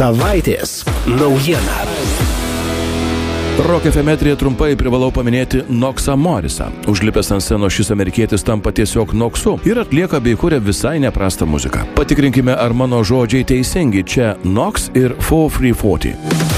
Savaitės naujiena. Rock FM eteryje trumpai privalau paminėti Knoxą Morrisą. Užlipęs ant scenos šis amerikietis tampa tiesiog Knoxu ir atlieka bei kuria visai neprastą muziką. Patikrinkime, ar mano žodžiai teisingi. Čia Knox ir 4340.